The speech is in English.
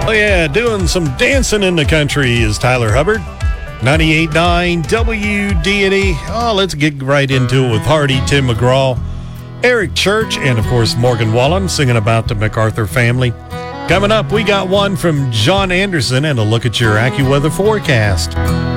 Oh, yeah, doing some dancing in the country is Tyler Hubbard. 98.9 WDNE. Oh, let's get right into it with Hardy, Tim McGraw, Eric Church, and, of course, Morgan Wallen singing about the MacArthur family. Coming up, we got one from John Anderson and a look at your AccuWeather forecast.